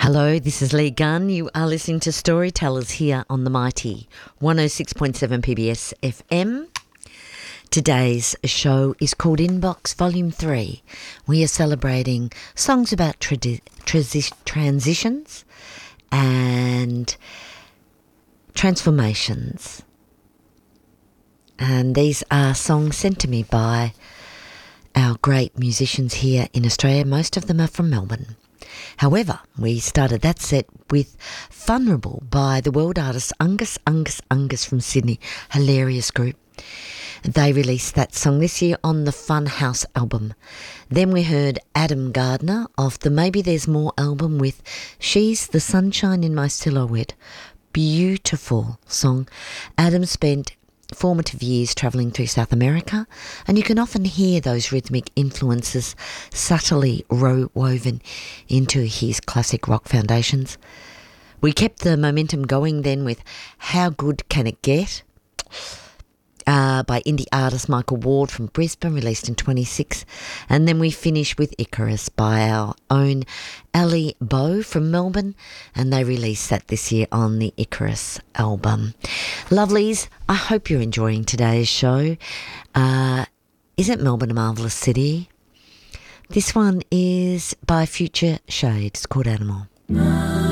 Hello, this is Lee Gunn. You are listening to Storytellers here on the mighty 106.7 PBS FM. Today's show is called Inbox Volume 3. We are celebrating songs about transitions and transformations. And these are songs sent to me by our great musicians here in Australia. Most of them are from Melbourne. However, we started that set with Vulnerable by the world artist Angus from Sydney. Hilarious group. They released that song this year on the Fun House album. Then we heard Adam Gardner off the Maybe There's More album with She's the Sunshine in My Silhouette. Beautiful song. Adam spent formative years travelling through South America, and you can often hear those rhythmic influences subtly woven into his classic rock foundations. We kept the momentum going then with How Good Can It Get? By indie artist Michael Ward from Brisbane, released in 26. And then we finish with Icarus by our own Ali Bow from Melbourne, and they released that this year on the Icarus album. Lovelies, I hope you're enjoying today's show. Isn't Melbourne a marvellous city? This one is by Future Shade. It's called Animal.